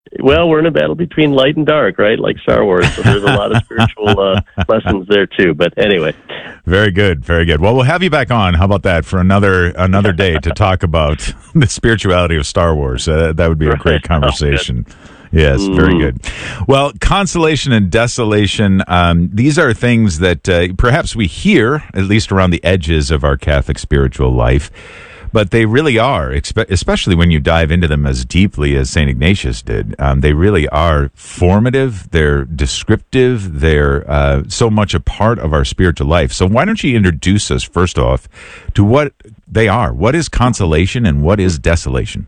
Well, we're in a battle between light and dark, right? Like Star Wars. So there's a lot of spiritual lessons there too. But anyway, Very good, very good. Well, we'll have you back on. How about that for another day to talk about the spirituality of Star Wars? That would be a great conversation. Yes, very good. Well, consolation and desolation, these are things that perhaps we hear, at least around the edges of our Catholic spiritual life, but they really are, especially when you dive into them as deeply as St. Ignatius did. They really are formative, they're descriptive, they're so much a part of our spiritual life. So why don't you introduce us, first off, to what they are? What is consolation and what is desolation?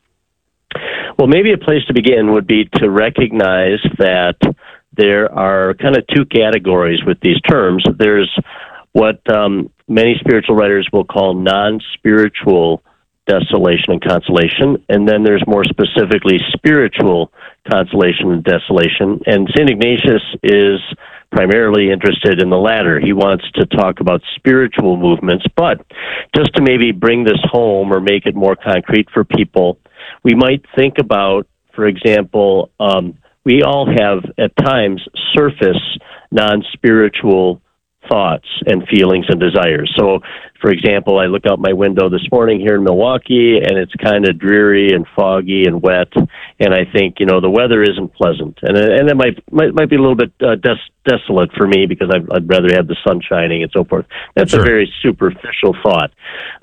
Well, maybe a place to begin would be to recognize that there are kind of two categories with these terms. There's what many spiritual writers will call non-spiritual desolation and consolation, and then there's more specifically spiritual consolation and desolation. And St. Ignatius is primarily interested in the latter. He wants to talk about spiritual movements, but just to maybe bring this home or make it more concrete for people, we might think about, for example, we all have at times surface non-spiritual thoughts and feelings and desires. So, for example, I look out my window this morning here in Milwaukee, and it's kind of dreary and foggy and wet, and I think, the weather isn't pleasant, and it might be a little bit desolate for me because I'd rather have the sun shining and so forth. That's Sure. a very superficial thought.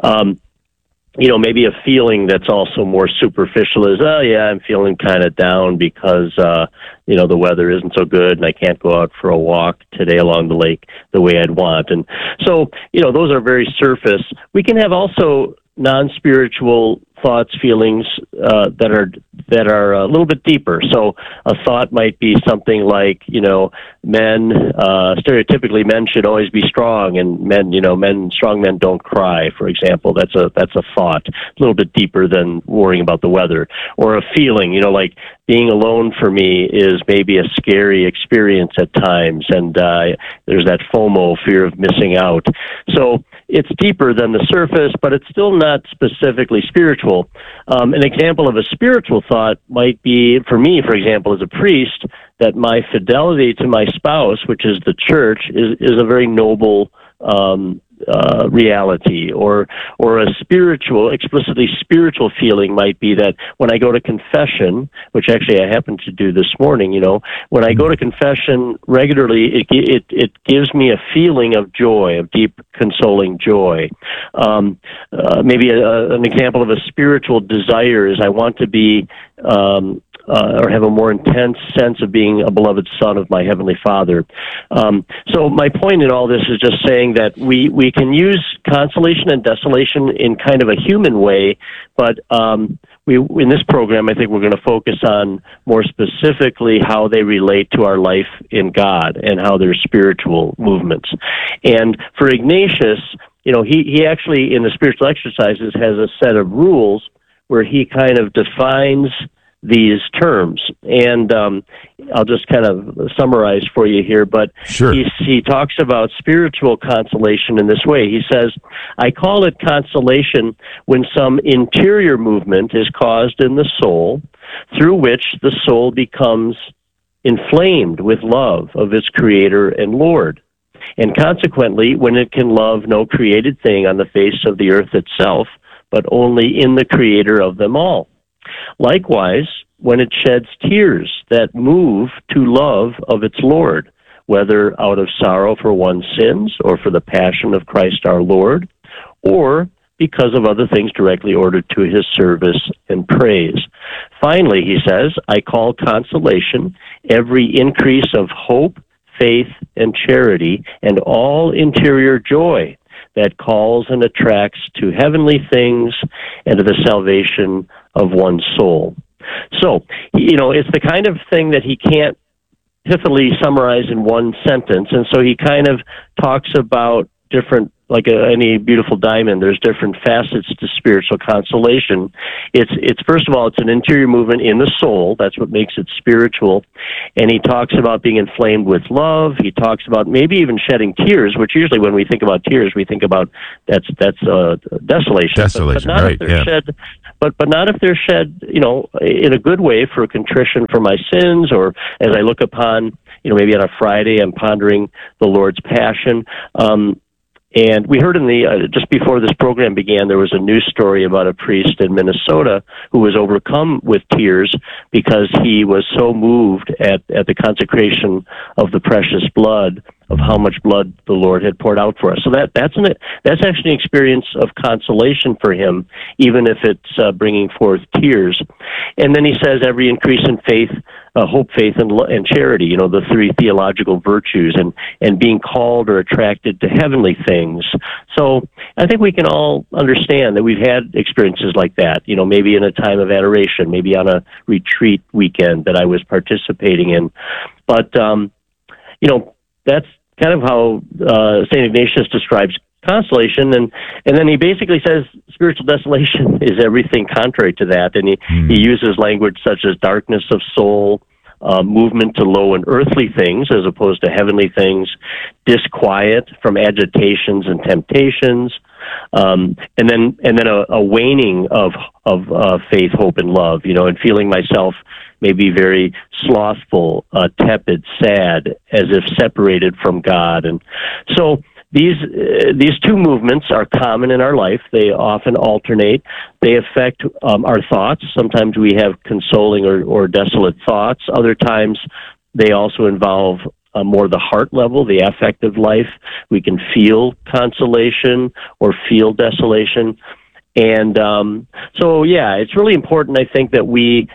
Maybe a feeling that's also more superficial is, oh yeah, I'm feeling kind of down because, the weather isn't so good and I can't go out for a walk today along the lake the way I'd want. And so, those are very surface. We can have also non-spiritual thoughts, feelings that are a little bit deeper. So a thought might be something like, men stereotypically men should always be strong, and strong men don't cry, for example. That's a thought, a little bit deeper than worrying about the weather. Or a feeling, like being alone for me is maybe a scary experience at times, and there's that FOMO, fear of missing out. So it's deeper than the surface, but it's still not specifically spiritual. An example of a spiritual thought might be, for me, for example, as a priest, that my fidelity to my spouse, which is the church, is a very noble reality. Or a explicitly spiritual feeling might be that when I go to confession, which actually I happened to do this morning, when I go to confession regularly, it gives me a feeling of joy, of deep, consoling joy. Maybe an example of a spiritual desire is I want to be or have a more intense sense of being a beloved son of my Heavenly Father. So my point in all this is just saying that we can use consolation and desolation in kind of a human way, but in this program, I think we're going to focus on more specifically how they relate to our life in God and how they're spiritual movements. And for Ignatius, he actually, in the spiritual exercises, has a set of rules where he kind of defines these terms. And I'll just kind of summarize for you here, but Sure. he talks about spiritual consolation in this way. He says, I call it consolation when some interior movement is caused in the soul through which the soul becomes inflamed with love of its Creator and Lord. And consequently, when it can love no created thing on the face of the earth itself, but only in the Creator of them all. Likewise, when it sheds tears that move to love of its Lord, whether out of sorrow for one's sins or for the passion of Christ our Lord, or because of other things directly ordered to his service and praise. Finally, he says, I call consolation every increase of hope, faith, and charity, and all interior joy that calls and attracts to heavenly things and to the salvation of one's soul. So, it's the kind of thing that he can't pithily summarize in one sentence, and so he kind of talks about different any beautiful diamond, there's different facets to spiritual consolation. It's first of all, it's an interior movement in the soul. That's what makes it spiritual. And he talks about being inflamed with love. He talks about maybe even shedding tears, which usually when we think about tears, we think about that's desolation. Desolation, but not right? If they're shed, but not if they're shed, in a good way for contrition for my sins, or as I look upon, maybe on a Friday, I'm pondering the Lord's passion. And we heard in the just before this program began, there was a news story about a priest in Minnesota who was overcome with tears because he was so moved at the consecration of the precious blood, of how much blood the Lord had poured out for us. So that's actually an experience of consolation for him, even if it's bringing forth tears. And then he says every increase in faith, hope, faith, and charity, the three theological virtues, and being called or attracted to heavenly things. So I think we can all understand that we've had experiences like that, maybe in a time of adoration, maybe on a retreat weekend that I was participating in. But, that's kind of how St. Ignatius describes consolation, and then he basically says spiritual desolation is everything contrary to that, and he uses language such as darkness of soul, movement to low and earthly things as opposed to heavenly things, disquiet from agitations and temptations, and then a waning of faith, hope, and love, and feeling myself maybe very slothful, tepid, sad, as if separated from God. And so these two movements are common in our life. They often alternate. They affect our thoughts. Sometimes we have consoling or desolate thoughts. Other times they also involve more the heart level, the affective life. We can feel consolation or feel desolation. And it's really important, I think, that we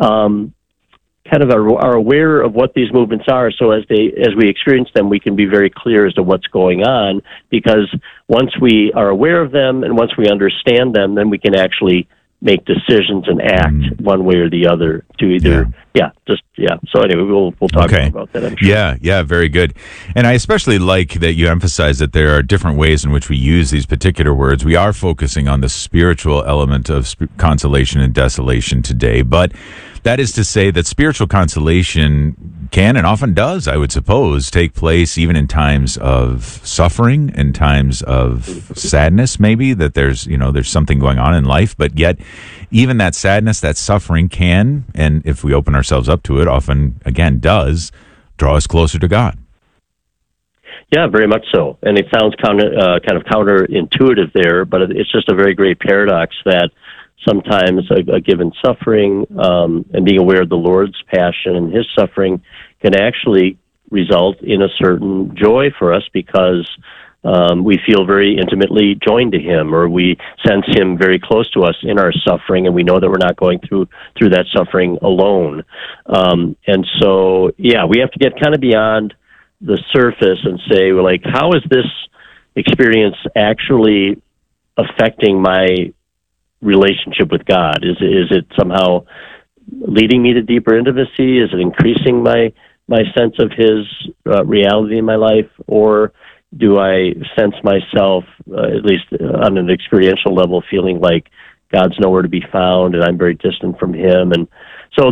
kind of are aware of what these movements are, so as we experience them, we can be very clear as to what's going on, because once we are aware of them and once we understand them, then we can actually make decisions and act one way or the other to either, So anyway, we'll talk about that, I'm sure. Yeah, very good. And I especially like that you emphasize that there are different ways in which we use these particular words. We are focusing on the spiritual element of consolation and desolation today, but that is to say that spiritual consolation can and often does, I would suppose, take place even in times of suffering, in times of sadness, maybe, that there's something going on in life, but yet even that sadness, that suffering can, and if we open ourselves up to it, often, again, does draw us closer to God. Yeah, very much so. And it sounds kind of counterintuitive there, but it's just a very great paradox that sometimes a given suffering and being aware of the Lord's passion and his suffering can actually result in a certain joy for us, because we feel very intimately joined to him, or we sense him very close to us in our suffering, and we know that we're not going through that suffering alone. And so, we have to get kind of beyond the surface and say, how is this experience actually affecting my relationship with God? Is it somehow leading me to deeper intimacy? Is it increasing my sense of his reality in my life? Or do I sense myself, at least on an experiential level, feeling like God's nowhere to be found and I'm very distant from him? And so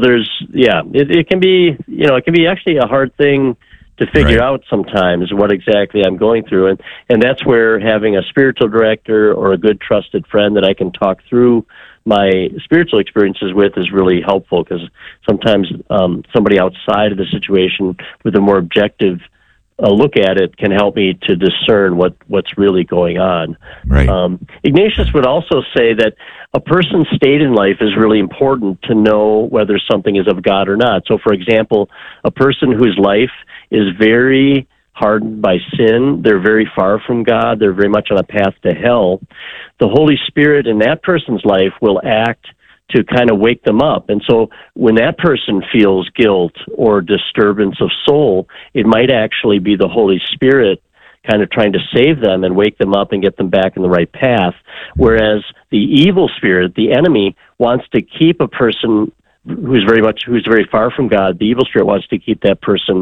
it can be, it can be actually a hard thing to figure out sometimes what exactly I'm going through. And that's where having a spiritual director or a good trusted friend that I can talk through my spiritual experiences with is really helpful, because sometimes somebody outside of the situation with a more objective look at it can help me to discern what's really going on. Right. Ignatius would also say that a person's state in life is really important to know whether something is of God or not. So, for example, a person whose life is very hardened by sin, they're very far from God, they're very much on a path to hell, the Holy Spirit in that person's life will act to kind of wake them up. And so when that person feels guilt or disturbance of soul, it might actually be the Holy Spirit kind of trying to save them and wake them up and get them back in the right path. Whereas the evil spirit, the enemy, wants to keep a person who's very far from God. The evil spirit wants to keep that person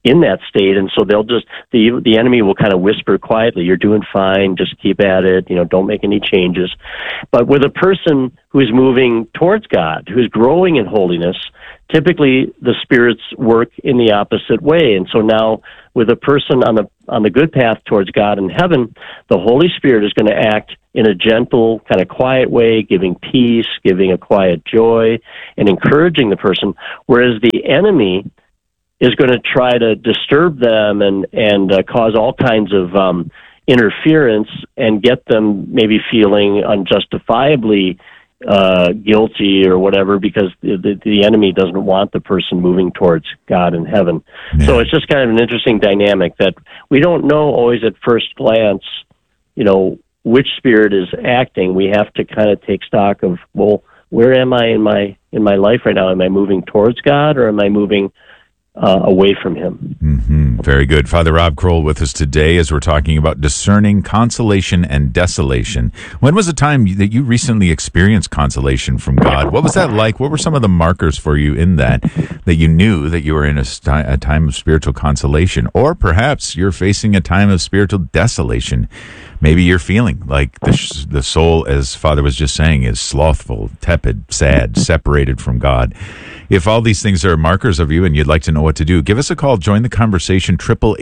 in that state, and so they'll just the enemy will kind of whisper quietly, "You're doing fine. Just keep at it. Don't make any changes." But with a person who's moving towards God, who's growing in holiness, typically the spirits work in the opposite way. And so now, with a person on the good path towards God in heaven, the Holy Spirit is going to act in a gentle, kind of quiet way, giving peace, giving a quiet joy, and encouraging the person. Whereas the enemy is going to try to disturb them and cause all kinds of interference and get them maybe feeling unjustifiably guilty or whatever, because the enemy doesn't want the person moving towards God in heaven. Yeah. So it's just kind of an interesting dynamic that we don't know always at first glance, which spirit is acting. We have to kind of take stock of, well, where am I in my life right now? Am I moving towards God, or am I moving away from him? Mm-hmm. Very good. Father Rob Kroll with us today as we're talking about discerning consolation and desolation. When was the time that you recently experienced consolation from God? What was that like? What were some of the markers for you in that you knew that you were in a time of spiritual consolation? Or perhaps you're facing a time of spiritual desolation. Maybe you're feeling like the soul, as Father was just saying, is slothful, tepid, sad, separated from God. If all these things are markers of you and you'd like to know what to do, give us a call. Join the conversation.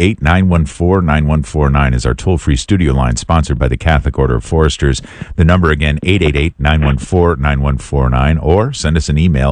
888-914-9149 is our toll-free studio line, sponsored by the Catholic Order of Foresters. The number again, 888-914-9149, or send us an email,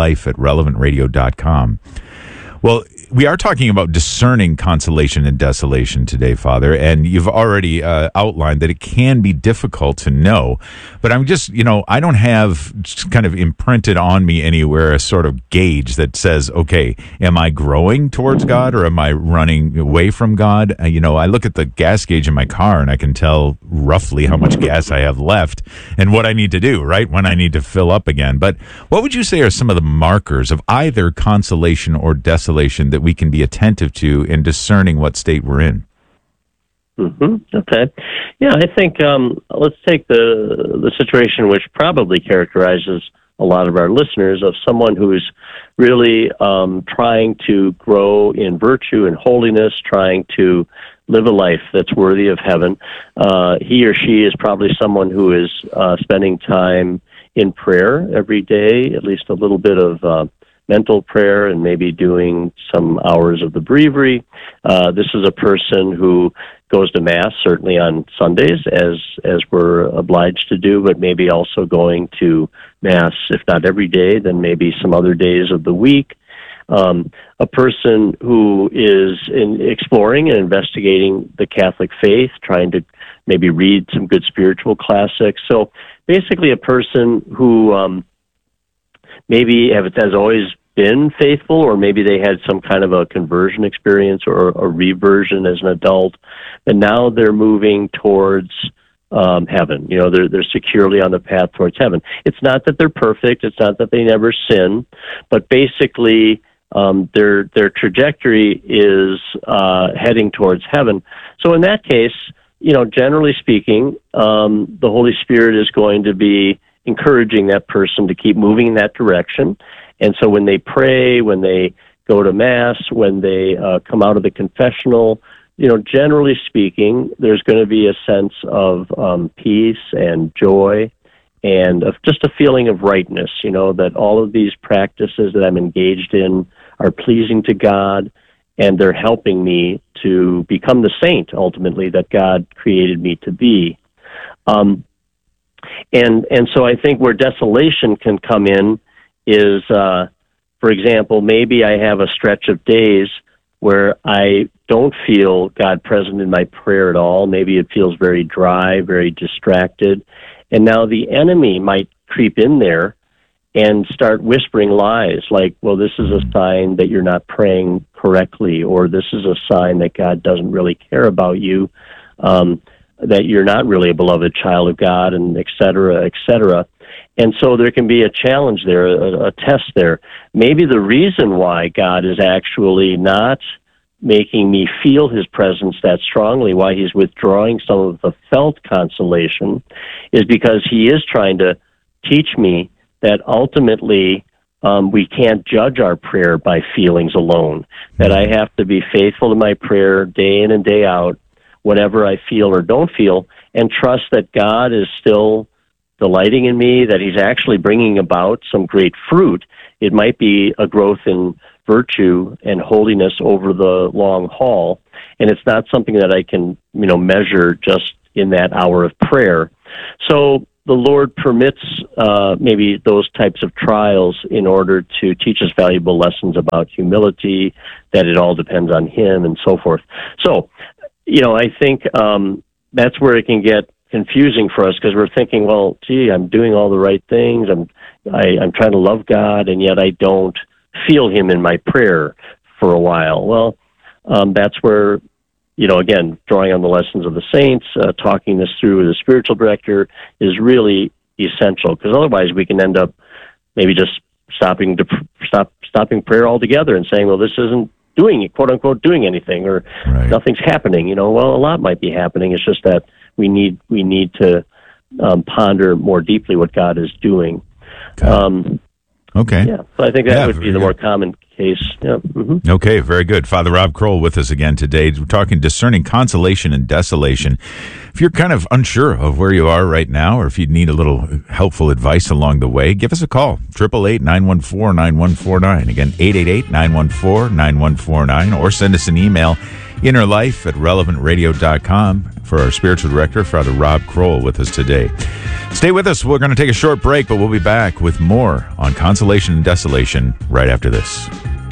innerlife@relevantradio.com. Well, we are talking about discerning consolation and desolation today, Father, and you've already outlined that it can be difficult to know. But I'm just, I don't have kind of imprinted on me anywhere a sort of gauge that says, okay, am I growing towards God or am I running away from God? I look at the gas gauge in my car and I can tell roughly how much gas I have left and what I need to do, right, when I need to fill up again. But what would you say are some of the markers of either consolation or desolation that we can be attentive to in discerning what state we're in? Mm-hmm. Okay. Yeah, I think let's take the situation which probably characterizes a lot of our listeners, of someone who's really trying to grow in virtue and holiness, trying to live a life that's worthy of heaven. He or she is probably someone who is spending time in prayer every day, at least a little bit of mental prayer, and maybe doing some hours of the breviary. This is a person who goes to Mass, certainly on Sundays, as we're obliged to do, but maybe also going to Mass, if not every day, then maybe some other days of the week. A person who is exploring and investigating the Catholic faith, trying to maybe read some good spiritual classics. So basically a person who maybe has always been faithful, or maybe they had some kind of a conversion experience or a reversion as an adult, and now they're moving towards heaven. They're securely on the path towards heaven. It's not that they're perfect. It's not that they never sin, but basically their trajectory is heading towards heaven. So in that case, generally speaking, the Holy Spirit is going to be encouraging that person to keep moving in that direction. And so when they pray, when they go to Mass, when they come out of the confessional, generally speaking, there's going to be a sense of peace and joy and of just a feeling of rightness, that all of these practices that I'm engaged in are pleasing to God, and they're helping me to become the saint, ultimately, that God created me to be. And so I think where desolation can come in is, for example, maybe I have a stretch of days where I don't feel God present in my prayer at all. Maybe it feels very dry, very distracted. And now the enemy might creep in there and start whispering lies like, well, this is a sign that you're not praying correctly, or this is a sign that God doesn't really care about you, that you're not really a beloved child of God, and et cetera, et cetera. And so there can be a challenge there, a test there. Maybe the reason why God is actually not making me feel his presence that strongly, why he's withdrawing some of the felt consolation, is because he is trying to teach me that ultimately we can't judge our prayer by feelings alone, that I have to be faithful to my prayer day in and day out, whatever I feel or don't feel, and trust that God is still delighting in me, that he's actually bringing about some great fruit. It might be a growth in virtue and holiness over the long haul, and it's not something that I can, measure just in that hour of prayer. So the Lord permits maybe those types of trials in order to teach us valuable lessons about humility, that it all depends on him, and so forth. So, I think that's where it can get confusing for us, because we're thinking, well, gee, I'm doing all the right things, I'm trying to love God, and yet I don't feel him in my prayer for a while. Well, that's where, again, drawing on the lessons of the saints, talking this through with a spiritual director is really essential, because otherwise we can end up maybe just stopping prayer altogether and saying, well, this isn't doing it, quote unquote, doing anything, or nothing's happening. Well, a lot might be happening. It's just that we need to ponder more deeply what God is doing. Okay. Yeah, so I think that would be the more common case. Yeah. Mm-hmm. Okay, very good. Father Rob Kroll with us again today. We're talking discerning consolation and desolation. If you're kind of unsure of where you are right now, or if you need a little helpful advice along the way, give us a call. 888-914-9149. Again, 888-914-9149. Or send us an email, innerlife@relevantradio.com. For our spiritual director, Father Rob Kroll, with us today. Stay with us. We're going to take a short break, but we'll be back with more on consolation and desolation right after this.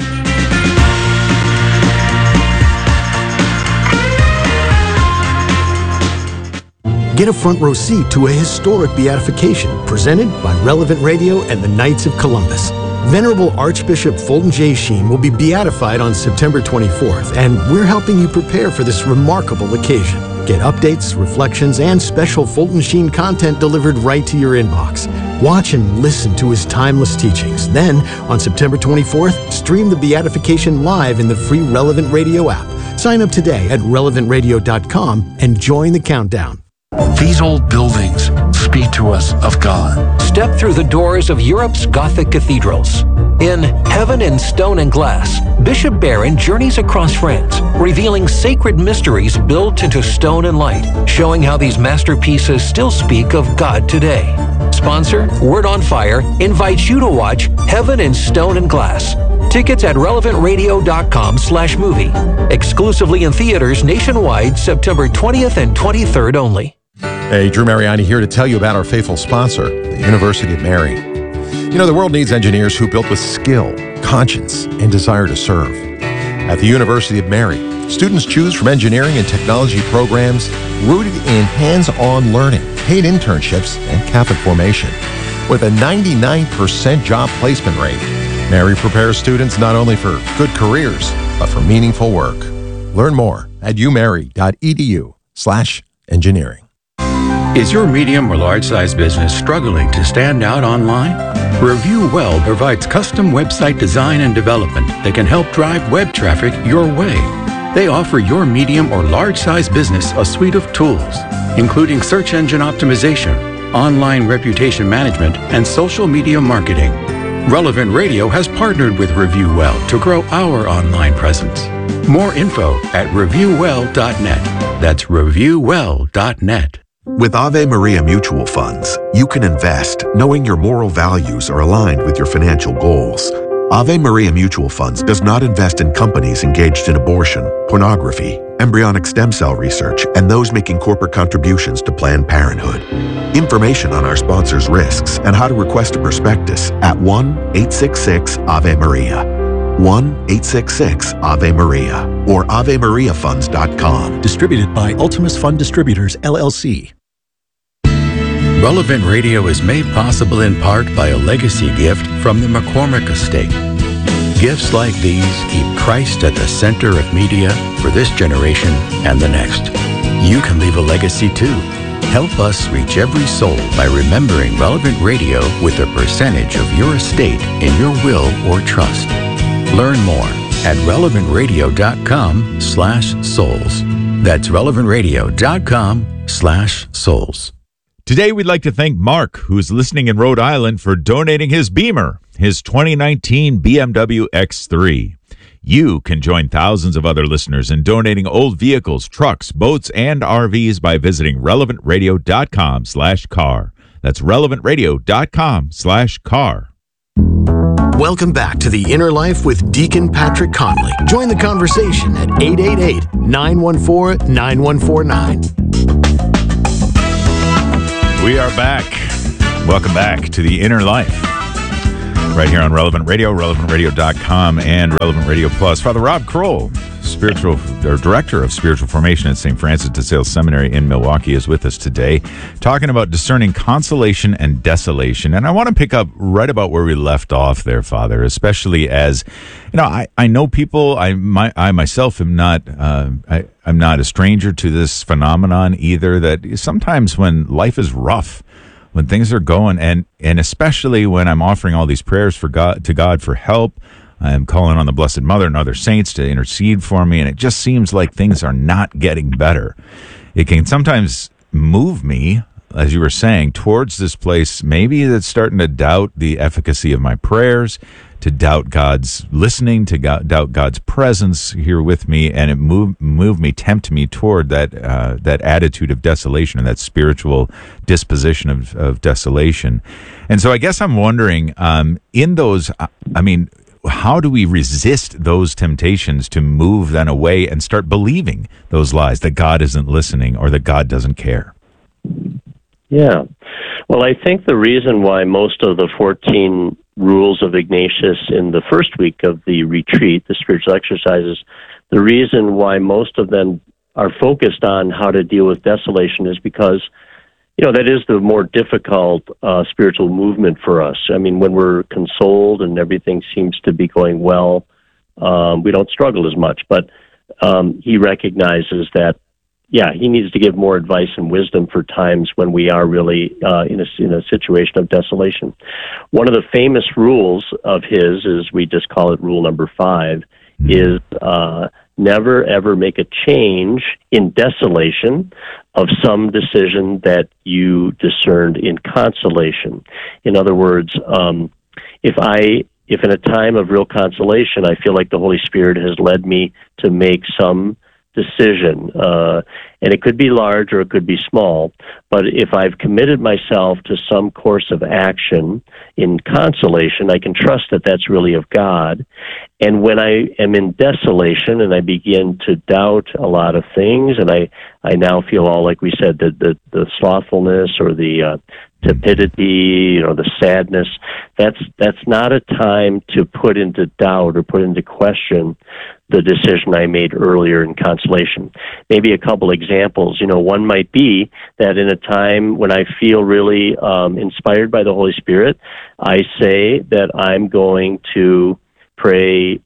Get a front row seat to a historic beatification presented by Relevant Radio and the Knights of Columbus. Venerable Archbishop Fulton J. Sheen will be beatified on September 24th, and we're helping you prepare for this remarkable occasion. Get updates, reflections, and special Fulton Sheen content delivered right to your inbox. Watch and listen to his timeless teachings. Then, on September 24th, stream the beatification live in the free Relevant Radio app. Sign up today at relevantradio.com and join the countdown. These old buildings speak to us of God. Step through the doors of Europe's Gothic cathedrals. In Heaven in Stone and Glass, Bishop Barron journeys across France, revealing sacred mysteries built into stone and light, showing how these masterpieces still speak of God today. Sponsor, Word on Fire, invites you to watch Heaven in Stone and Glass. Tickets at relevantradio.com/movie. Exclusively in theaters nationwide, September 20th and 23rd only. Hey, Drew Mariani here to tell you about our faithful sponsor, the University of Mary. The world needs engineers who built with skill, conscience, and desire to serve. At the University of Mary, students choose from engineering and technology programs rooted in hands-on learning, paid internships, and Catholic formation. With a 99% job placement rate, Mary prepares students not only for good careers, but for meaningful work. Learn more at umary.edu/engineering. Is your medium or large-size business struggling to stand out online? Review Well provides custom website design and development that can help drive web traffic your way. They offer your medium or large-size business a suite of tools, including search engine optimization, online reputation management, and social media marketing. Relevant Radio has partnered with Review Well to grow our online presence. More info at reviewwell.net. That's reviewwell.net. With Ave Maria Mutual Funds, you can invest knowing your moral values are aligned with your financial goals. Ave Maria Mutual Funds does not invest in companies engaged in abortion, pornography, embryonic stem cell research, and those making corporate contributions to Planned Parenthood. Information on our sponsors' risks and how to request a prospectus at 1-866-AVE-MARIA. 1-866-AVE-MARIA or AveMariaFunds.com. Distributed by Ultimus Fund Distributors, LLC. Relevant Radio is made possible in part by a legacy gift from the McCormick Estate. Gifts like these keep Christ at the center of media for this generation and the next. You can leave a legacy too. Help us reach every soul by remembering Relevant Radio with a percentage of your estate in your will or trust. Learn more at relevantradio.com/souls. That's relevantradio.com/souls. Today, we'd like to thank Mark, who's listening in Rhode Island, for donating his Beamer, his 2019 BMW X3. You can join thousands of other listeners in donating old vehicles, trucks, boats, and RVs by visiting relevantradio.com/car. That's relevantradio.com/car. Welcome back to The Inner Life with Deacon Patrick Conley. Join the conversation at 888-914-9149. We are back. Welcome back to The Inner Life. Right here on Relevant Radio, relevantradio.com, and Relevant Radio Plus. Father Rob Kroll, Director of Spiritual Formation at St. Francis de Sales Seminary in Milwaukee, is with us today, talking about discerning consolation and desolation. And I want to pick up right about where we left off there, Father, especially as, I know people, I myself am not, I'm not a stranger to this phenomenon either, that sometimes when life is rough, when things are going, and especially when I'm offering all these prayers to God for help, I'm calling on the Blessed Mother and other saints to intercede for me, and it just seems like things are not getting better. It can sometimes move me, as you were saying, towards this place maybe that's starting to doubt the efficacy of my prayers, to doubt God's listening, to doubt God's presence here with me, and it tempt me toward that attitude of desolation and that spiritual disposition of desolation. And so I guess I'm wondering, in those, how do we resist those temptations to move then away and start believing those lies that God isn't listening or that God doesn't care? Yeah. Well, I think the reason why most of the 14 rules of Ignatius in the first week of the retreat, the spiritual exercises, the reason why most of them are focused on how to deal with desolation is because, that is the more difficult spiritual movement for us. I mean, when we're consoled and everything seems to be going well, we don't struggle as much. But he recognizes that, he needs to give more advice and wisdom for times when we are really in a situation of desolation. One of the famous rules of his is, we just call it rule number 5, is never ever make a change in desolation of some decision that you discerned in consolation. In other words, if in a time of real consolation, I feel like the Holy Spirit has led me to make some decision, and it could be large or it could be small, but if I've committed myself to some course of action in consolation, I can trust that that's really of God. And when I am in desolation and I begin to doubt a lot of things, and I now feel all, like we said, the slothfulness or the tepidity, the sadness, that's not a time to put into doubt or put into question the decision I made earlier in consolation. Maybe a couple examples. One might be that in a time when I feel really inspired by the Holy Spirit, I say that I'm going to pray,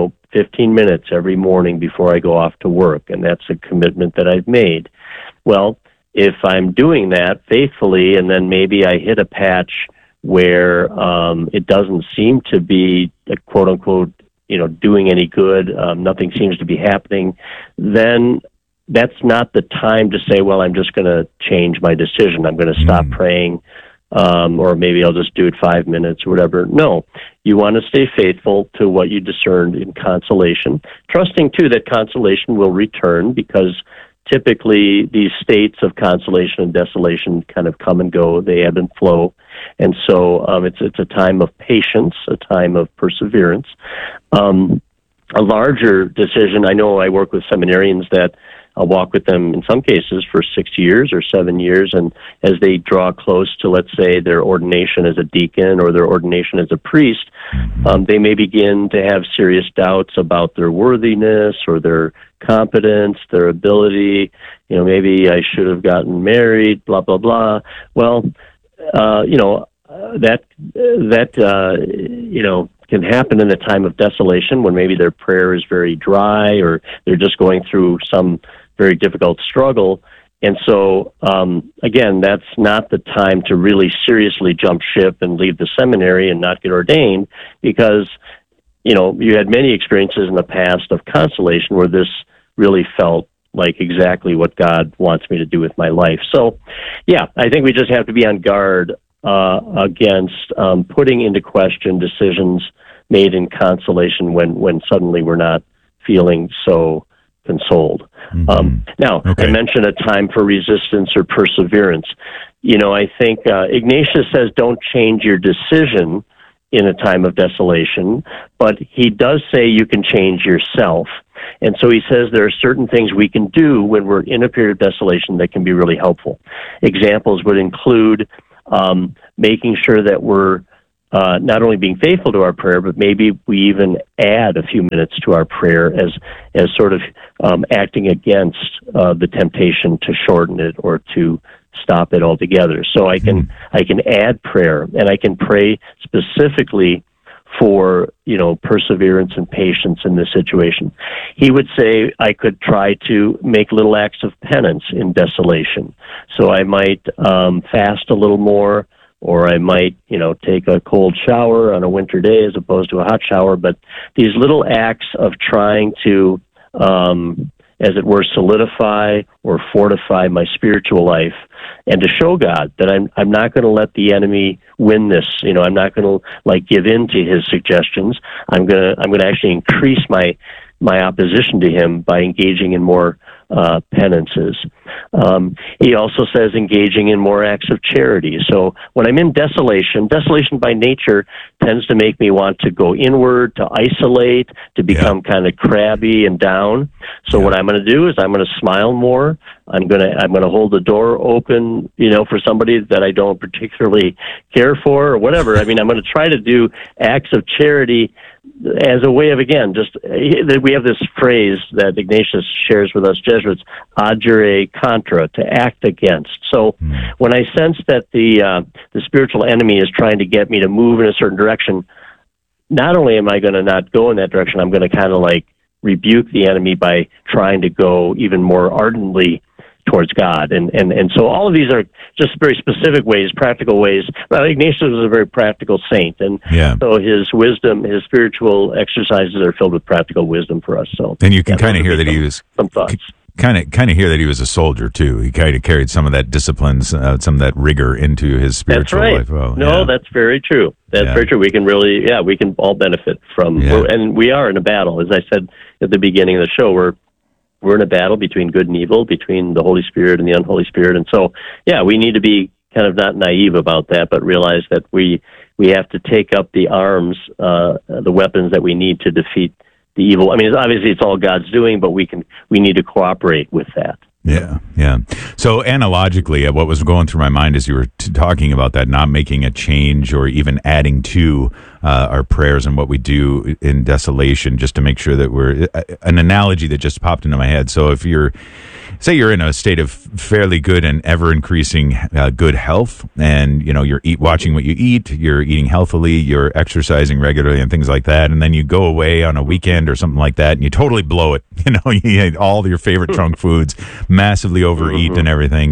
15 minutes every morning before I go off to work, and that's a commitment that I've made. Well, if I'm doing that faithfully, and then maybe I hit a patch where it doesn't seem to be a quote-unquote doing any good, nothing seems to be happening, then that's not the time to say, well, I'm just going to change my decision. I'm going to stop praying, or maybe I'll just do it 5 minutes or whatever. No, you want to stay faithful to what you discerned in consolation, trusting, too, that consolation will return, because typically these states of consolation and desolation kind of come and go. They ebb and flow. And so it's a time of patience, a time of perseverance. A larger decision, I know I work with seminarians that I'll walk with them in some cases for 6 years or 7 years, and as they draw close to, let's say, their ordination as a deacon or their ordination as a priest, they may begin to have serious doubts about their worthiness or their competence, their ability. Maybe I should have gotten married, blah, blah, blah. Well, that can happen in a time of desolation when maybe their prayer is very dry or they're just going through some very difficult struggle. And so, again, that's not the time to really seriously jump ship and leave the seminary and not get ordained, because, you had many experiences in the past of consolation where this really felt like exactly what God wants me to do with my life. So, yeah, I think we just have to be on guard against putting into question decisions made in consolation when suddenly we're not feeling so consoled. Now, I mentioned a time for resistance or perseverance. I think Ignatius says don't change your decision in a time of desolation, but he does say you can change yourself. And so he says there are certain things we can do when we're in a period of desolation that can be really helpful. Examples would include making sure that we're not only being faithful to our prayer, but maybe we even add a few minutes to our prayer as sort of acting against the temptation to shorten it or to stop it altogether. So I can add prayer, and I can pray specifically for perseverance and patience in this situation. He would say I could try to make little acts of penance in desolation. So I might fast a little more, or I might take a cold shower on a winter day as opposed to a hot shower. But these little acts of trying to as it were, solidify or fortify my spiritual life, and to show God that I'm not going to let the enemy win this. I'm not going to give in to his suggestions. I'm going to actually increase my opposition to him by engaging in more penances. He also says engaging in more acts of charity. So when I'm in desolation by nature tends to make me want to go inward, to isolate, to become kind of crabby and down. So what I'm going to do is I'm going to smile more. I'm going to hold the door open, for somebody that I don't particularly care for or whatever. I'm going to try to do acts of charity as a way of, again, we have this phrase that Ignatius shares with us Jesuits, agere contra, to act against. So when I sense that the spiritual enemy is trying to get me to move in a certain direction, not only am I going to not go in that direction, I'm going to kind of rebuke the enemy by trying to go even more ardently towards God. And so all of these are just very specific ways, practical ways. Well, Ignatius was a very practical saint, and so his wisdom, his spiritual exercises are filled with practical wisdom for us. So, and you can kind of hear that he was some thoughts. Kind of hear that he was a soldier too. He kind of carried some of that discipline, some of that rigor into his spiritual life. Well, that's very true. That's very true. We can really, we can all benefit from, and we are in a battle. As I said at the beginning of the show, we're in a battle between good and evil, between the Holy Spirit and the unholy spirit. And so, we need to be kind of not naive about that, but realize that we have to take up the arms, the weapons that we need to defeat the evil. Obviously it's all God's doing, but we need to cooperate with that. Yeah. So analogically, what was going through my mind as you were talking about that, not making a change or even adding to our prayers and what we do in desolation, just to make sure that we're an analogy that just popped into my head. So if say you're in a state of fairly good and ever increasing good health, and you're watching what you eat, you're eating healthily, you're exercising regularly and things like that, and then you go away on a weekend or something like that and you totally blow it. You eat all your favorite junk foods, massively overeat and everything.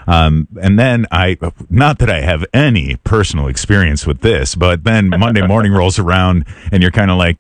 And then not that I have any personal experience with this, but then Monday morning rolls around and you're kind of like,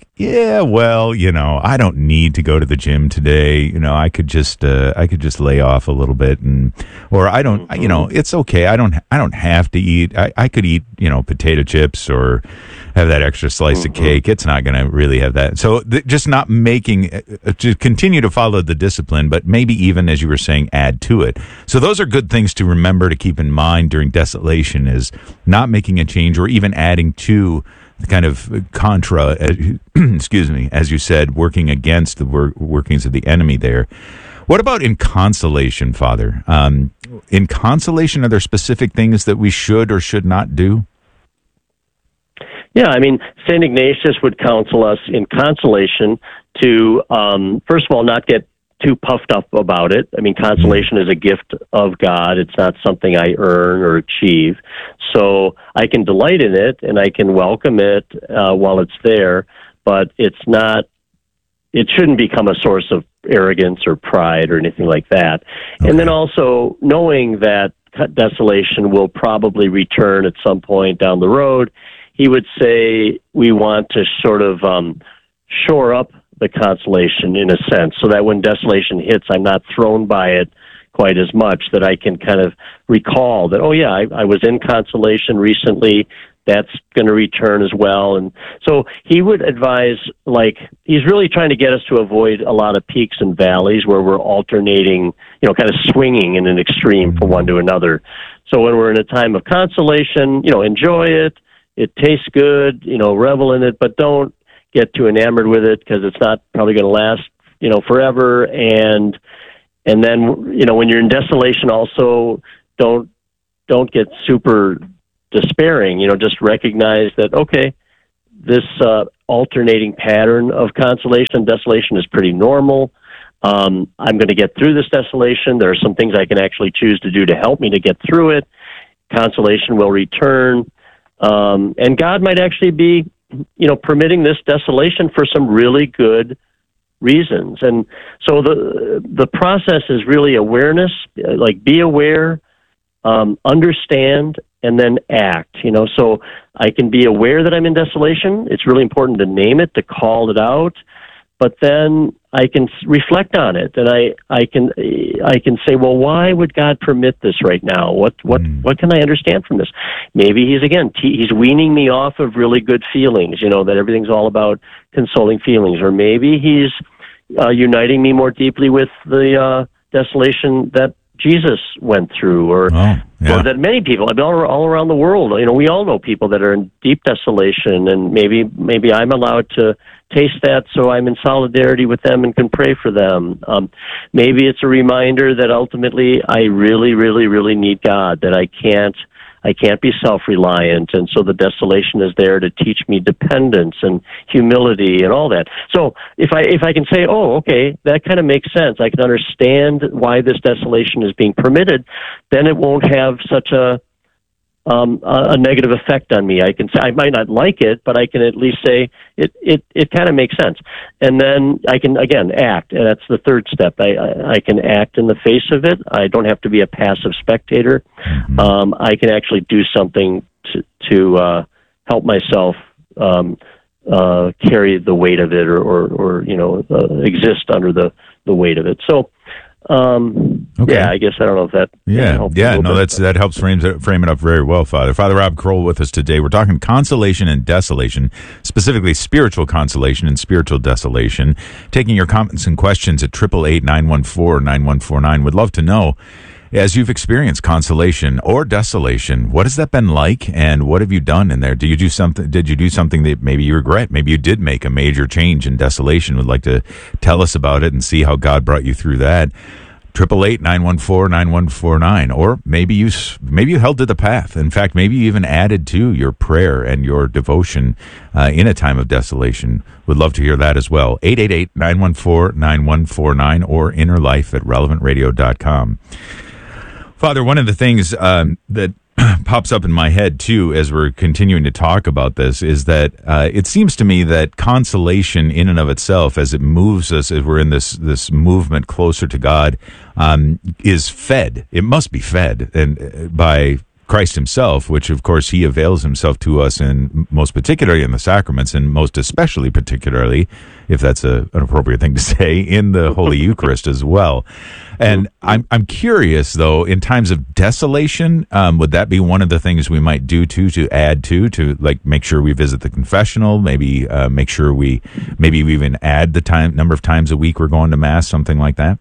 I don't need to go to the gym today. I could just lay off a little bit, or I don't, it's okay. I don't have to eat. I could eat, potato chips or have that extra slice of cake. It's not going to really have that. So just not making, to continue to follow the discipline, but maybe even, as you were saying, add to it. So those are good things to remember, to keep in mind during desolation, is not making a change or even adding to the kind of contra, excuse me, as you said, working against the workings of the enemy there. What about in consolation, Father? In consolation, are there specific things that we should or should not do? Yeah, St. Ignatius would counsel us in consolation to, first of all, not get too puffed up about it. Consolation is a gift of God. It's not something I earn or achieve. So I can delight in it and I can welcome it while it's there, but it shouldn't become a source of arrogance or pride or anything like that. Okay. And then also knowing that desolation will probably return at some point down the road, he would say we want to sort of shore up the consolation in a sense, so that when desolation hits, I'm not thrown by it quite as much, that I can kind of recall that, oh yeah, I was in consolation recently, that's going to return as well. And so he would advise, like, he's really trying to get us to avoid a lot of peaks and valleys where we're alternating, kind of swinging in an extreme from one to another. So when we're in a time of consolation, enjoy it. It tastes good, revel in it, but don't get too enamored with it because it's not probably going to last, forever. And then, when you're in desolation also, don't get super despairing, just recognize that, okay, this alternating pattern of consolation and desolation is pretty normal. I'm going to get through this desolation. There are some things I can actually choose to do to help me to get through it. Consolation will return. And God might actually be, permitting this desolation for some really good reasons. And so the process is really awareness, like be aware, understand, and then act. So I can be aware that I'm in desolation. It's really important to name it, to call it out, but then I can reflect on it, and I can say, well, why would God permit this right now? What can I understand from this? Maybe he's weaning me off of really good feelings, that everything's all about consoling feelings, or maybe he's uniting me more deeply with the desolation that Jesus went through, or that many people, all around the world, we all know people that are in deep desolation, and maybe I'm allowed to taste that, so I'm in solidarity with them and can pray for them. Maybe it's a reminder that ultimately I really, really, really need God, that I can't be self-reliant, and so the desolation is there to teach me dependence and humility and all that. So if I can say, oh, okay, that kind of makes sense, I can understand why this desolation is being permitted, then it won't have such a negative effect on me. I can say, I might not like it, but I can at least say it kind of makes sense. And then I can, again, act. And that's the third step. I can act in the face of it. I don't have to be a passive spectator. I can actually do something to help myself carry the weight of it, or exist under the weight of it. So, okay. Yeah, I guess I don't know if that. That helps frame it up very well, Father. Father Rob Kroll with us today. We're talking consolation and desolation, specifically spiritual consolation and spiritual desolation. Taking your comments and questions at 888-914-9149. Would love to know, as you've experienced consolation or desolation, what has that been like, and what have you done in there? Did you do something that maybe you regret? Maybe you did make a major change in desolation. Would like to tell us about it and see how God brought you through that. 888-914-9149. Or maybe you held to the path. In fact, maybe you even added to your prayer and your devotion in a time of desolation. Would love to hear that as well. 888-914-9149 or innerlife@relevantradio.com. Father, one of the things that pops up in my head, too, as we're continuing to talk about this, is that it seems to me that consolation in and of itself, as it moves us, as we're in this movement closer to God, is fed. It must be fed by Christ himself, which, of course, he avails himself to us, and most particularly in the sacraments, and most especially particularly, if that's an appropriate thing to say, in the Holy Eucharist as well. And I'm curious, though, in times of desolation, would that be one of the things we might do to add to like make sure we visit the confessional, maybe make sure we even add the number of times a week we're going to Mass, something like that?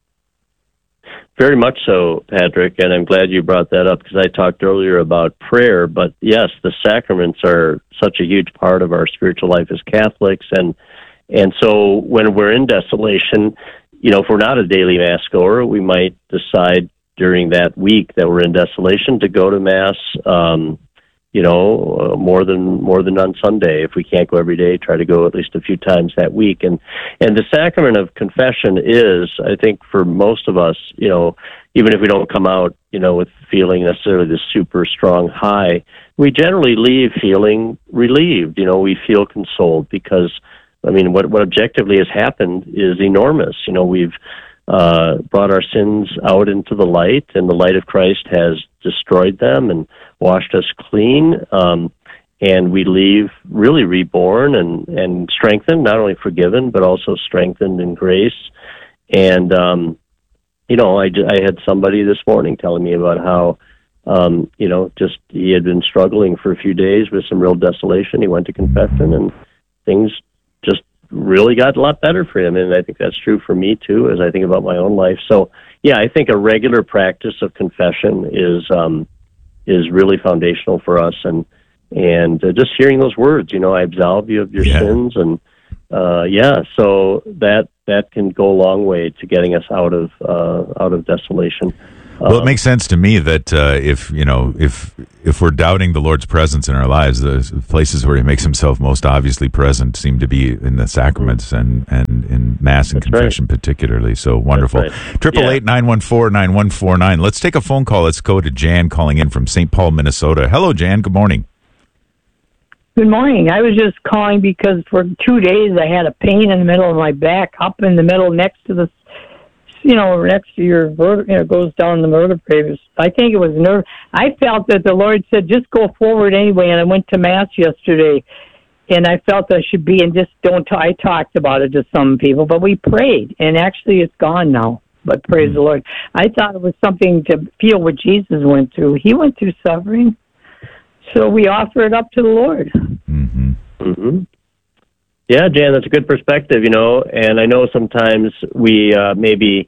Very much so, Patrick, and I'm glad you brought that up, because I talked earlier about prayer, but yes, the sacraments are such a huge part of our spiritual life as Catholics, and so when we're in desolation, if we're not a daily Mass goer, we might decide during that week that we're in desolation to go to Mass, more than on Sunday. If we can't go every day, try to go at least a few times that week. And the sacrament of confession is, I think, for most of us, even if we don't come out, with feeling necessarily this super strong high, we generally leave feeling relieved. We feel consoled, because what objectively has happened is enormous. We've brought our sins out into the light, and the light of Christ has destroyed them and washed us clean. and we leave really reborn and strengthened, not only forgiven, but also strengthened in grace. And, I had somebody this morning telling me about how, just he had been struggling for a few days with some real desolation. He went to confession, and things just really got a lot better for him. And I think that's true for me, too, as I think about my own life. So, yeah, I think a regular practice of confession is really foundational for us. And just hearing those words, I absolve you of your sins. And, so that can go a long way to getting us out of desolation. Well, it makes sense to me that if we're doubting the Lord's presence in our lives, the places where He makes Himself most obviously present seem to be in the sacraments and in Mass and confession particularly. So wonderful. 888-914-9149. Let's take a phone call. Let's go to Jan calling in from St. Paul, Minnesota. Hello, Jan. Good morning. Good morning. I was just calling because for 2 days I had a pain in the middle of my back, up in the middle next to the next to your vertebrae, goes down the vertebrae. I think it was nerve. I felt that the Lord said, just go forward anyway. And I went to Mass yesterday, and I felt I should be, and just don't. I talked about it to some people, but we prayed, and actually it's gone now. But praise the Lord. I thought it was something to feel what Jesus went through. He went through suffering, so we offer it up to the Lord. Mm-hmm. Mm-hmm. Yeah, Jan, that's a good perspective, and I know sometimes we maybe,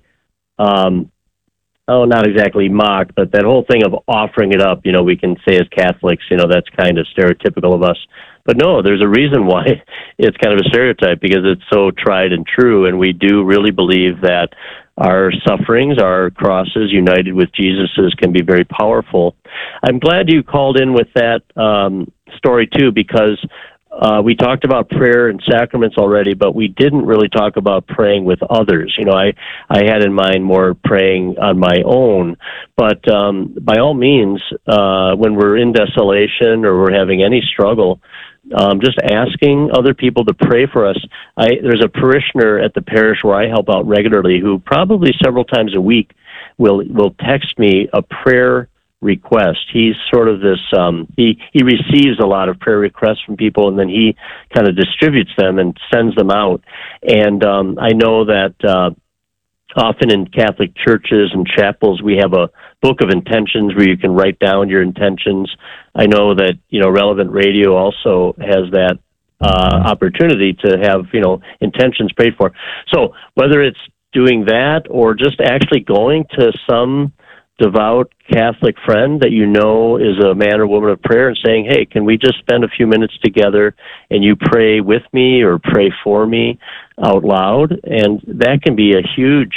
not exactly mock, but that whole thing of offering it up, we can say as Catholics, that's kind of stereotypical of us. But no, there's a reason why it's kind of a stereotype, because it's so tried and true, and we do really believe that our sufferings, our crosses united with Jesus's, can be very powerful. I'm glad you called in with that story, too, because we talked about prayer and sacraments already, but we didn't really talk about praying with others. I had in mind more praying on my own, but by all means, when we're in desolation or we're having any struggle, just asking other people to pray for us. There's a parishioner at the parish where I help out regularly who probably several times a week will text me a prayer request. He's sort of this, he receives a lot of prayer requests from people, and then he kind of distributes them and sends them out. And I know that often in Catholic churches and chapels, we have a book of intentions where you can write down your intentions. I know that, Relevant Radio also has that opportunity to have, intentions prayed for. So whether it's doing that or just actually going to some devout Catholic friend that is a man or woman of prayer and saying, hey, can we just spend a few minutes together and you pray with me or pray for me out loud? And that can be a huge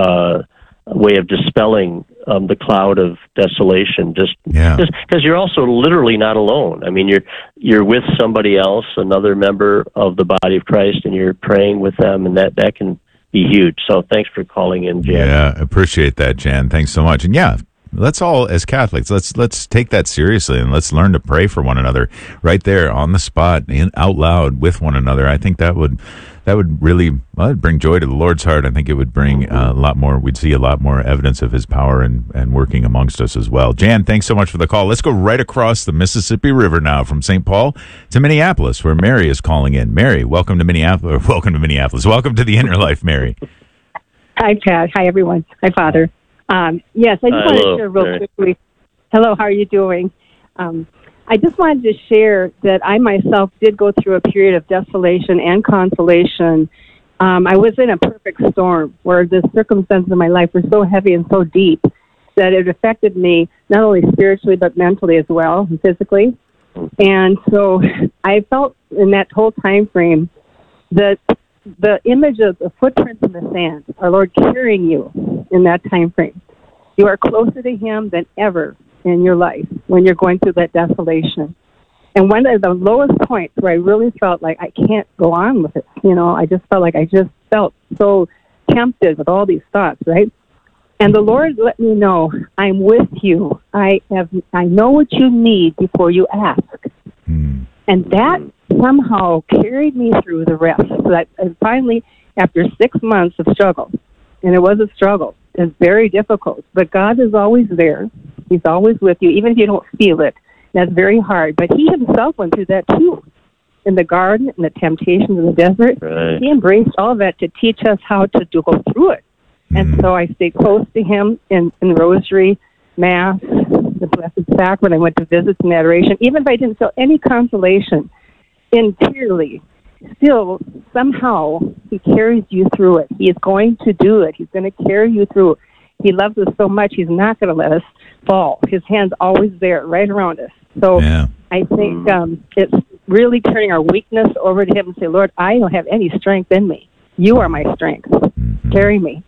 way of dispelling the cloud of desolation, just because you're also literally not alone. I mean, you're with somebody else, another member of the body of Christ, and you're praying with them, and that can be huge. So thanks for calling in, Jan. Yeah, appreciate that, Jan. Thanks so much. And let's all, as Catholics, let's take that seriously, and let's learn to pray for one another right there on the spot, out loud with one another. I think that would really bring joy to the Lord's heart. I think it would bring a lot more. We'd see a lot more evidence of His power and working amongst us as well. Jan, thanks so much for the call. Let's go right across the Mississippi River now from St. Paul to Minneapolis, where Mary is calling in. Mary, welcome to Minneapolis. Welcome to the Inner Life, Mary. Hi, Pat. Hi, everyone. Hi, Father. Yes, I just wanted to share real quickly. Hello, how are you doing? I just wanted to share that I myself did go through a period of desolation and consolation. I was in a perfect storm where the circumstances of my life were so heavy and so deep that it affected me not only spiritually but mentally as well, and physically. And so I felt in that whole time frame that the image of the footprints in the sand, our Lord carrying you in that time frame. You are closer to Him than ever in your life when you're going through that desolation. And one of the lowest points where I really felt like I can't go on with it, I just felt like I just felt so tempted with all these thoughts, right? And the Lord let me know, I'm with you. I know what you need before you ask. And that somehow carried me through the rest. So that finally, after 6 months of struggle, and it was a struggle, it's very difficult, but God is always there. He's always with you, even if you don't feel it. That's very hard. But he himself went through that too. In the garden, in the temptations in the desert. Right. He embraced all that to teach us how to go through it. And so I stayed close to him in Rosary, Mass, the Blessed Sacrament. I went to visits and adoration. Even if I didn't feel any consolation interiorly, still, somehow, he carries you through it. He is going to do it. He's going to carry you through. He loves us so much, he's not going to let us fall. His hand's always there, right around us. So I think it's really turning our weakness over to him and say, Lord, I don't have any strength in me. You are my strength. Carry me.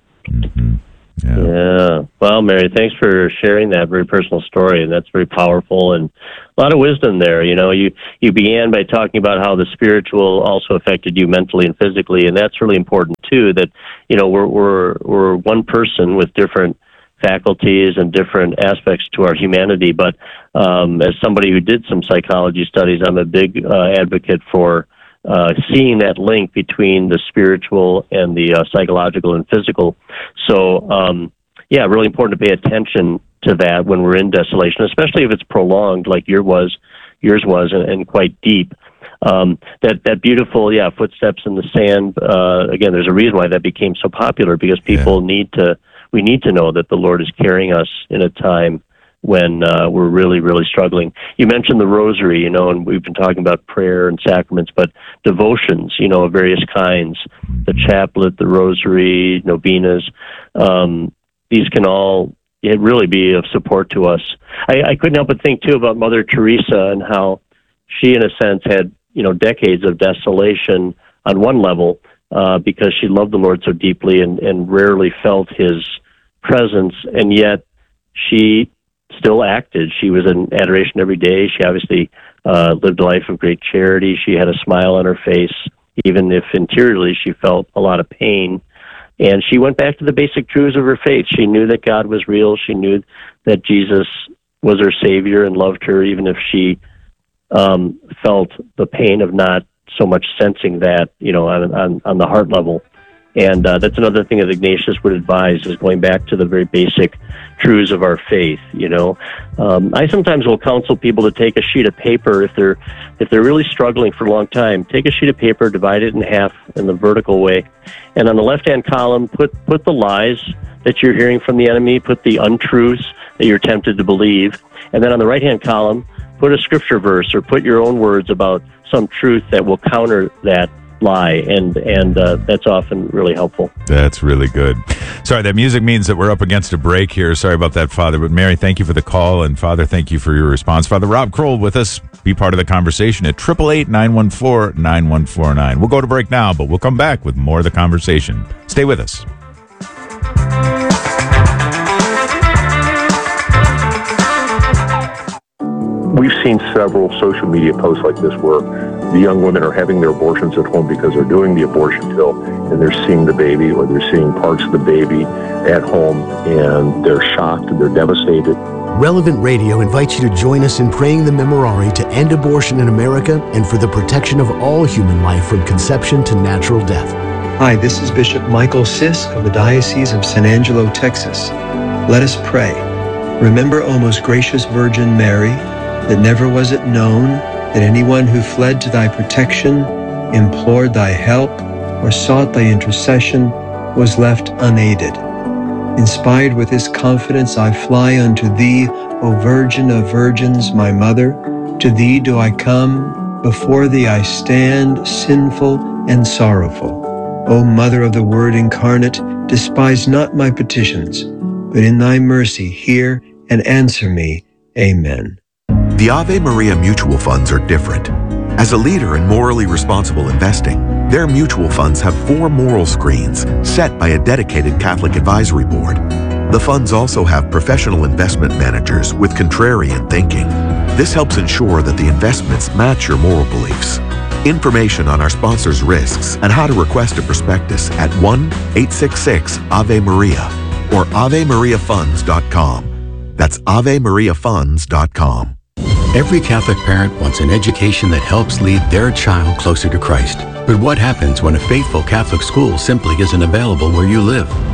Yeah. Well, Mary, thanks for sharing that very personal story, and that's very powerful and a lot of wisdom there. You know, you began by talking about how the spiritual also affected you mentally and physically, and that's really important too. That, you know, we're one person with different faculties and different aspects to our humanity. But as somebody who did some psychology studies, I'm a big advocate for seeing that link between the spiritual and the psychological and physical. So, really important to pay attention to that when we're in desolation, especially if it's prolonged like yours was, and quite deep. That beautiful, footsteps in the sand. Again, there's a reason why that became so popular, because people we need to know that the Lord is carrying us in a time when we're really, really struggling. You mentioned the rosary, you know, and we've been talking about prayer and sacraments, but devotions, you know, of various kinds, the chaplet, the rosary, novenas, these can all really be of support to us. I couldn't help but think, too, about Mother Teresa and how she, in a sense, had, you know, decades of desolation on one level because she loved the Lord so deeply and rarely felt his presence, and yet she still acted. She was in adoration every day. She obviously lived a life of great charity. She had a smile on her face, even if interiorly she felt a lot of pain. And she went back to the basic truths of her faith. She knew that God was real. She knew that Jesus was her Savior and loved her, even if she felt the pain of not so much sensing that, you know, on the heart level. And that's another thing that Ignatius would advise, is going back to the very basic truths of our faith, you know. I sometimes will counsel people to take a sheet of paper if they're really struggling for a long time. Take a sheet of paper, divide it in half in the vertical way, and on the left-hand column, put the lies that you're hearing from the enemy, put the untruths that you're tempted to believe, and then on the right-hand column, put a scripture verse or put your own words about some truth that will counter that lie, and that's often really helpful. That's really good. Sorry, that music means that we're up against a break here. Sorry about that, Father. But Mary, thank you for the call, and Father, thank you for your response. Father Rob Kroll with us. Be part of the conversation at 888-914-9149. We'll go to break now, but we'll come back with more of the conversation. Stay with us. We've seen several social media posts like this where the young women are having their abortions at home because they're doing the abortion pill and they're seeing the baby, or they're seeing parts of the baby at home, and they're shocked and they're devastated. Relevant Radio invites you to join us in praying the Memorare to end abortion in America and for the protection of all human life from conception to natural death. Hi, this is Bishop Michael Sisk of the Diocese of San Angelo, Texas. Let us pray. Remember, O most gracious Virgin Mary, that never was it known that anyone who fled to thy protection, implored thy help, or sought thy intercession was left unaided. Inspired with this confidence, I fly unto thee, O Virgin of Virgins, my Mother. To thee do I come, before thee I stand, sinful and sorrowful. O Mother of the Word incarnate, despise not my petitions, but in thy mercy hear and answer me. Amen. The Ave Maria mutual funds are different. As a leader in morally responsible investing, their mutual funds have 4 moral screens set by a dedicated Catholic advisory board. The funds also have professional investment managers with contrarian thinking. This helps ensure that the investments match your moral beliefs. Information on our sponsors' risks and how to request a prospectus at 1-866-AVE-MARIA or AveMariaFunds.com. That's AveMariaFunds.com. Every Catholic parent wants an education that helps lead their child closer to Christ. But what happens when a faithful Catholic school simply isn't available where you live?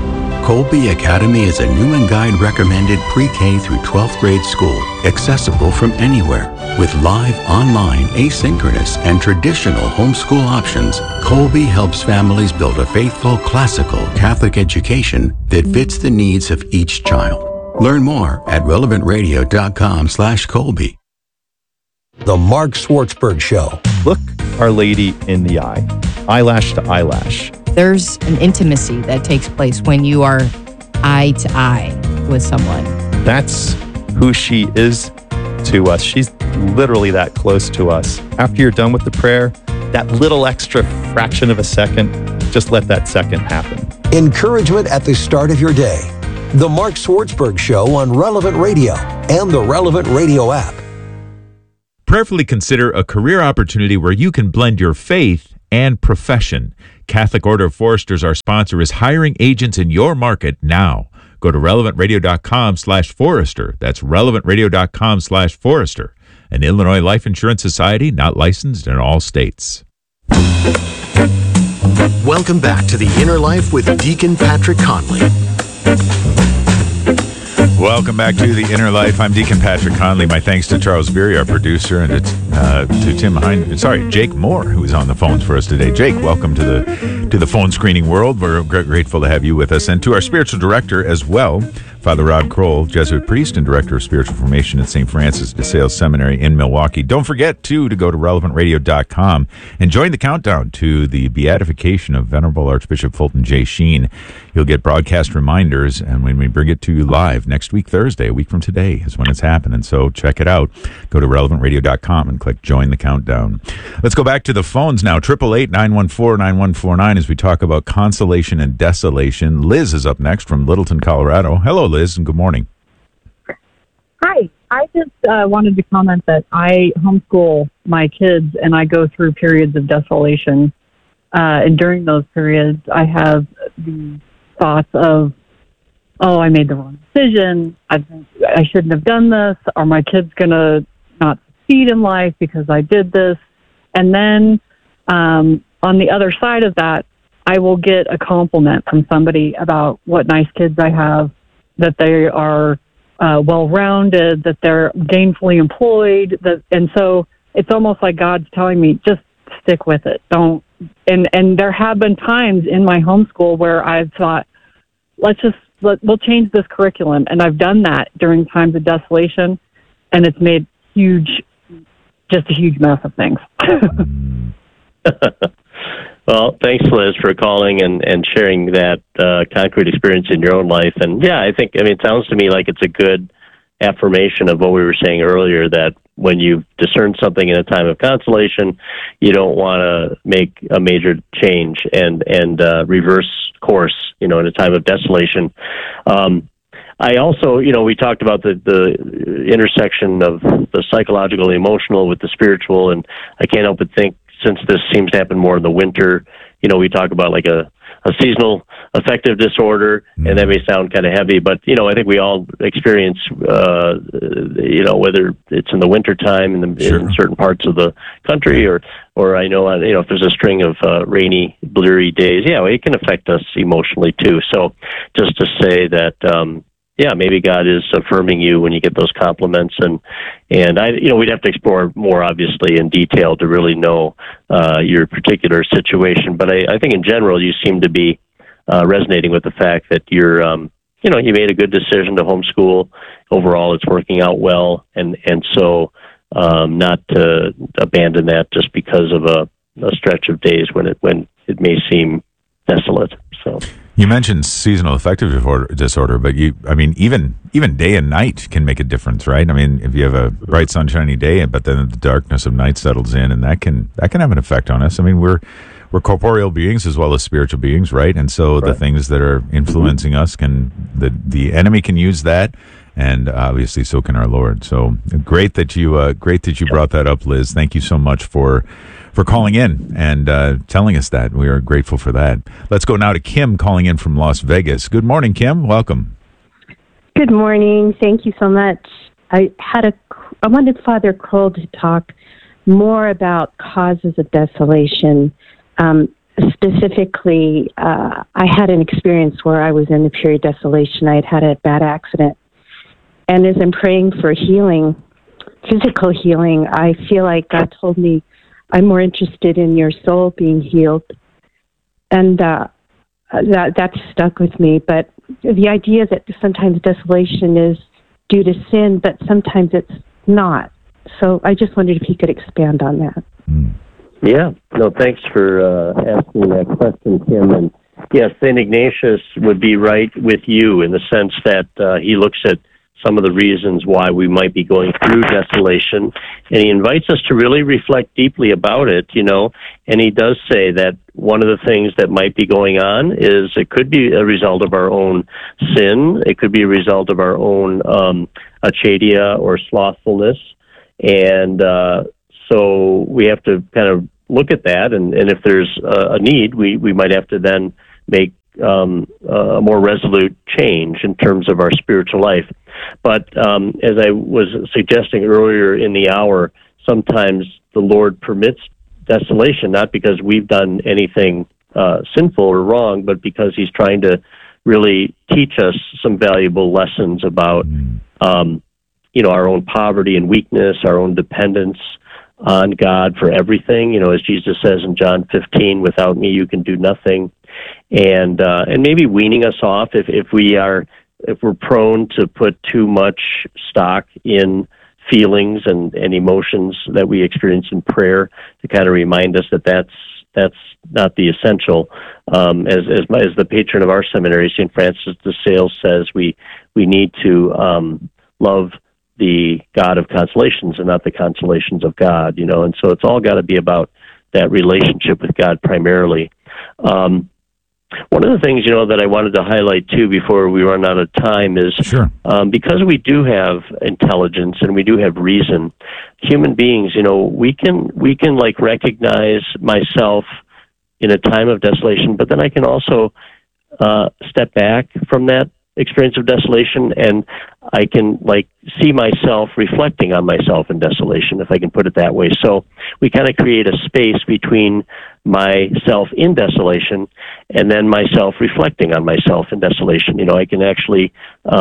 Colby Academy is a new and guide recommended pre-K through 12th grade school, accessible from anywhere. With live, online, asynchronous, and traditional homeschool options, Colby helps families build a faithful, classical Catholic education that fits the needs of each child. Learn more at relevantradio.com/Colby. The Mark Schwartzberg Show. Look Our Lady in the eye, eyelash to eyelash. There's an intimacy that takes place when you are eye to eye with someone. That's who she is to us. She's literally that close to us. After you're done with the prayer, that little extra fraction of a second, just let that second happen. Encouragement at the start of your day. The Mark Schwartzberg Show on Relevant Radio and the Relevant Radio app. Prayerfully consider a career opportunity where you can blend your faith and profession. Catholic Order of Foresters, our sponsor, is hiring agents in your market now. Go to relevantradio.com/Forester. That's relevantradio.com/Forester. An Illinois Life Insurance Society, not licensed in all states. Welcome back to The Inner Life with Deacon Patrick Conley. Welcome back to The Inner Life. I'm Deacon Patrick Conley. My thanks to Charles Beery, our producer, and to Jake Moore, who is on the phones for us today. Jake, welcome to the phone screening world. We're grateful to have you with us, and to our spiritual director as well, Father Rob Kroll, Jesuit priest and director of spiritual formation at St. Francis de Sales Seminary in Milwaukee. Don't forget, too, to go to relevantradio.com and join the countdown to the beatification of Venerable Archbishop Fulton J. Sheen. You'll get broadcast reminders, and when we bring it to you live next week, Thursday, a week from today, is when it's happening. So check it out. Go to relevantradio.com and click Join the Countdown. Let's go back to the phones now. 888-914-9149 as we talk about consolation and desolation. Liz is up next from Littleton, Colorado. Hello, Liz, and good morning. Hi. I just wanted to comment that I homeschool my kids, and I go through periods of desolation. And during those periods, I have the thoughts of, oh, I made the wrong decision. I shouldn't have done this. Are my kids going to not succeed in life because I did this? And then on the other side of that, I will get a compliment from somebody about what nice kids I have, that they are well-rounded, that they're gainfully employed. And so it's almost like God's telling me, just stick with it. Don't. And there have been times in my homeschool where I've thought, we'll change this curriculum. And I've done that during times of desolation, and it's made just a huge mess of things. Well, thanks, Liz, for calling and sharing that concrete experience in your own life. And yeah, it sounds to me like it's a good affirmation of what we were saying earlier, that when you discern something in a time of consolation, you don't want to make a major change and reverse course, in a time of desolation. I also, we talked about the intersection of the psychological, the emotional with the spiritual, and I can't help but think, since this seems to happen more in the winter, we talk about like a seasonal affective disorder, and that may sound kind of heavy, but, I think we all experience, whether it's in the wintertime in certain parts of the country, or I know, if there's a string of rainy, bleary days, it can affect us emotionally too. So just to say that, maybe God is affirming you when you get those compliments, and we'd have to explore more, obviously, in detail to really know your particular situation. But I think in general, you seem to be resonating with the fact that you're, you made a good decision to homeschool. Overall, it's working out well, and so not to abandon that just because of a stretch of days when it may seem desolate. So. You mentioned seasonal affective disorder, but even day and night can make a difference, right? If you have a bright sunshiny day, but then the darkness of night settles in, and that can have an effect on us. We're corporeal beings as well as spiritual beings, right? And so the things that are influencing us the enemy can use that, and obviously so can our Lord. So great that you brought that up, Liz. Thank you so much for calling in and telling us that. We are grateful for that. Let's go now to Kim calling in from Las Vegas. Good morning, Kim. Welcome. Good morning. Thank you so much. I wanted Father Kroll to talk more about causes of desolation. specifically, I had an experience where I was in a period of desolation. I had a bad accident. And as I'm praying for healing, physical healing, I feel like God told me, I'm more interested in your soul being healed. And that stuck with me. But the idea that sometimes desolation is due to sin, but sometimes it's not. So I just wondered if he could expand on that. Yeah. No, thanks for asking that question, Kim. And yes, St. Ignatius would be right with you in the sense that he looks at some of the reasons why we might be going through desolation, and he invites us to really reflect deeply about it, and he does say that one of the things that might be going on is it could be a result of our own sin, it could be a result of our own acedia or slothfulness, and so we have to kind of look at that, and if there's a need, we might have to then make a more resolute change in terms of our spiritual life. But as I was suggesting earlier in the hour, sometimes the Lord permits desolation, not because we've done anything sinful or wrong, but because he's trying to really teach us some valuable lessons about, our own poverty and weakness, our own dependence on God for everything. As Jesus says in John 15, without me you can do nothing. And maybe weaning us off if we're prone to put too much stock in feelings and emotions that we experience in prayer, to kind of remind us that that's not the essential. As the patron of our seminary, St. Francis de Sales, says, we need to love the God of consolations and not the consolations of God, and so it's all got to be about that relationship with God primarily. One of the things, that I wanted to highlight too before we run out of time is because we do have intelligence and we do have reason, human beings, we can recognize myself in a time of desolation, but then I can also step back from that experience of desolation, and I can see myself reflecting on myself in desolation, if I can put it that way. So we kind of create a space between myself in desolation and then myself reflecting on myself in desolation. I can actually,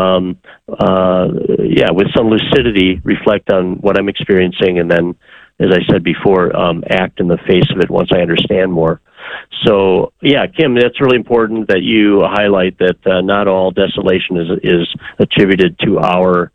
with some lucidity, reflect on what I'm experiencing, and then, as I said before, act in the face of it once I understand more. So, Kim, that's really important that you highlight that not all desolation is attributed to our,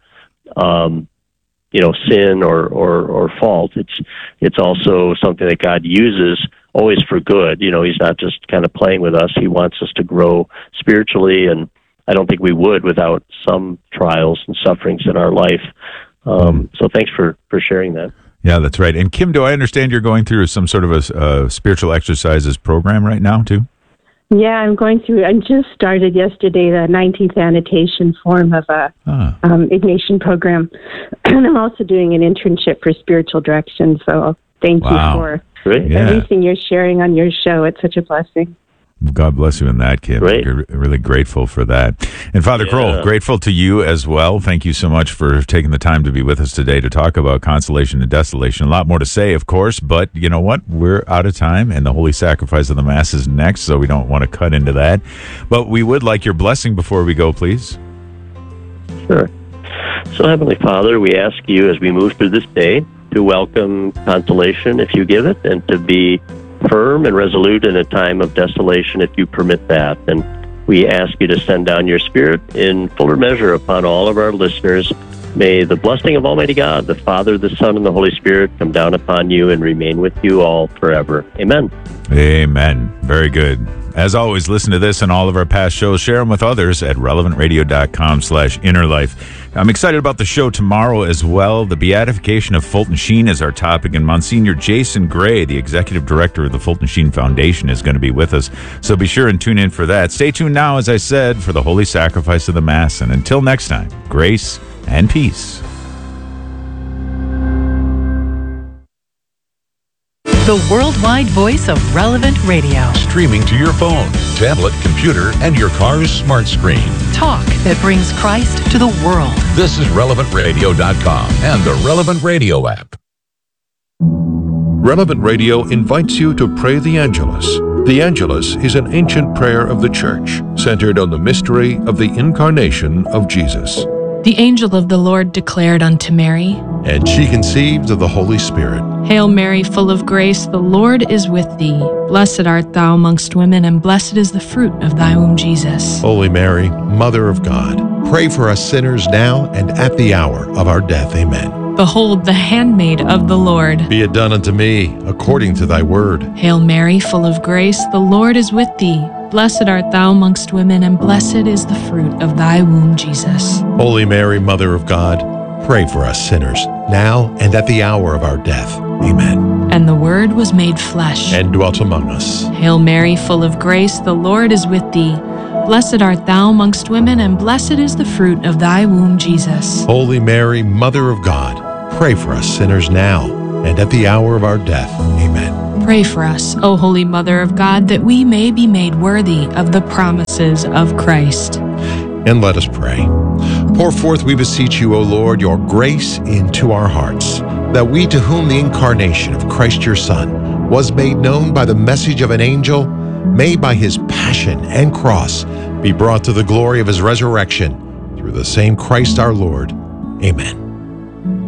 sin or fault. It's also something that God uses always for good. He's not just kind of playing with us. He wants us to grow spiritually, and I don't think we would without some trials and sufferings in our life. So thanks for sharing that. Yeah, that's right. And Kim, do I understand you're going through some sort of a spiritual exercises program right now, too? Yeah, I'm going through. I just started yesterday the 19th annotation form of a Ignatian program. And I'm also doing an internship for spiritual direction. So thank you for everything you're sharing on your show. It's such a blessing. God bless you in that, Kim. We're really grateful for that. And Father Kroll, grateful to you as well. Thank you so much for taking the time to be with us today to talk about consolation and desolation. A lot more to say, of course, but you know what? We're out of time, and the Holy Sacrifice of the Mass is next, so we don't want to cut into that. But we would like your blessing before we go, please. Sure. So, Heavenly Father, we ask you as we move through this day to welcome consolation if you give it, and to be firm and resolute in a time of desolation if you permit that. And we ask you to send down your Spirit in fuller measure upon all of our listeners. May the blessing of Almighty God, the Father, the Son, and the Holy Spirit come down upon you and remain with you all forever. Amen. Amen. Very good. As always, listen to this and all of our past shows. Share them with others at relevantradio.com/innerlife. I'm excited about the show tomorrow as well. The beatification of Fulton Sheen is our topic, and Monsignor Jason Gray, the executive director of the Fulton Sheen Foundation, is going to be with us. So be sure and tune in for that. Stay tuned now, as I said, for the Holy Sacrifice of the Mass. And until next time, grace and peace. The worldwide voice of Relevant Radio. Streaming to your phone, tablet, computer, and your car's smart screen. Talk that brings Christ to the world. This is RelevantRadio.com and the Relevant Radio app. Relevant Radio invites you to pray the Angelus. The Angelus is an ancient prayer of the Church, centered on the mystery of the incarnation of Jesus. The angel of the Lord declared unto Mary, and she conceived of the Holy Spirit. Hail Mary, full of grace, the Lord is with thee. Blessed art thou amongst women, and blessed is the fruit of thy womb, Jesus. Holy Mary, Mother of God, pray for us sinners now and at the hour of our death. Amen. Behold, the handmaid of the Lord. Be it done unto me according to thy word. Hail Mary, full of grace, the Lord is with thee. Blessed art thou amongst women, and blessed is the fruit of thy womb, Jesus. Holy Mary, Mother of God, pray for us sinners, now and at the hour of our death. Amen. And the Word was made flesh, and dwelt among us. Hail Mary, full of grace, the Lord is with thee. Blessed art thou amongst women, and blessed is the fruit of thy womb, Jesus. Holy Mary, Mother of God, pray for us sinners now and at the hour of our death. Amen. Pray for us, O Holy Mother of God, that we may be made worthy of the promises of Christ. And let us pray. Pour forth, we beseech you, O Lord, your grace into our hearts, that we, to whom the incarnation of Christ your Son was made known by the message of an angel, may by his passion and cross be brought to the glory of his resurrection, through the same Christ our Lord. Amen.